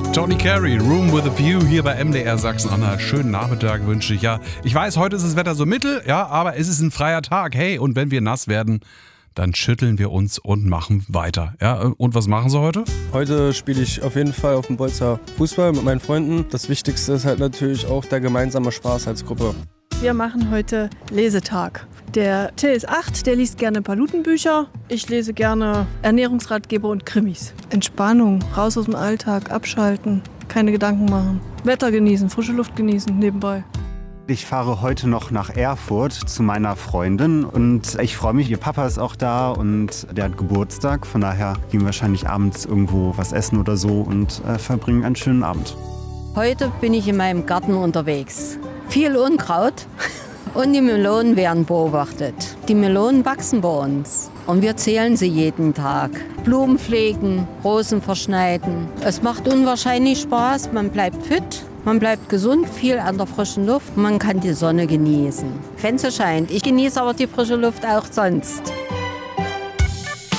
Tony Carey, Room with a View hier bei MDR Sachsen-Anhalt. Schönen Nachmittag wünsche ich. Ja, ich weiß, heute ist das Wetter so mittel, ja, aber es ist ein freier Tag. Hey, und wenn wir nass werden, dann schütteln wir uns und machen weiter. Ja, und was machen Sie heute? Heute spiele ich auf jeden Fall auf dem Bolzer Fußball mit meinen Freunden. Das Wichtigste ist halt natürlich auch der gemeinsame Spaß als Gruppe. Wir machen heute Lesetag. Der Till ist 8, der liest gerne Palutenbücher. Ich lese gerne Ernährungsratgeber und Krimis. Entspannung, raus aus dem Alltag, abschalten, keine Gedanken machen. Wetter genießen, frische Luft genießen nebenbei. Ich fahre heute noch nach Erfurt zu meiner Freundin und ich freue mich, ihr Papa ist auch da und der hat Geburtstag. Von daher gehen wir wahrscheinlich abends irgendwo was essen oder so und verbringen einen schönen Abend. Heute bin ich in meinem Garten unterwegs. Viel Unkraut und die Melonen werden beobachtet. Die Melonen wachsen bei uns und wir zählen sie jeden Tag. Blumen pflegen, Rosen verschneiden. Es macht unwahrscheinlich Spaß, man bleibt fit, man bleibt gesund, viel an der frischen Luft. Man kann die Sonne genießen, wenn sie scheint. Ich genieße aber die frische Luft auch sonst.